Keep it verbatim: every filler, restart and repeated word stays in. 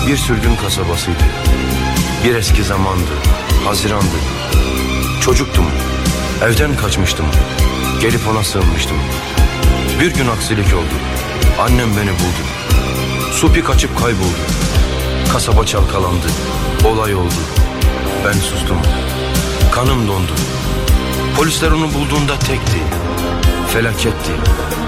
Bir sürgün kasabasıydı. Bir eski zamandı, hazirandı. Çocuktum, evden kaçmıştım. Gelip ona sığınmıştım. Bir gün aksilik oldu. Annem beni buldu. Supi kaçıp kayboldu. Kasaba çalkalandı. Olay oldu. Ben sustum. Kanım dondu. Polisler onu bulduğunda tekti. Felaketti.